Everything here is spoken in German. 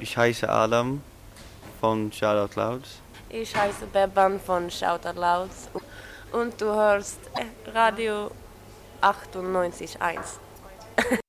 Ich heiße Adam von Shoutout Louds. Ich heiße Beban von Shoutout Louds und du hörst Radio 98.1.